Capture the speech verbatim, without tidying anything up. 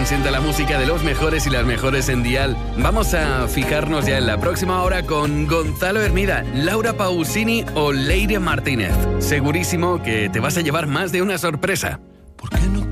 también sienta la música de los mejores y las mejores en Dial. Vamos a fijarnos ya en la próxima hora con Gonzalo Hermida, Laura Pausini o Leire Martínez. Segurísimo que te vas a llevar más de una sorpresa. ¿Por qué no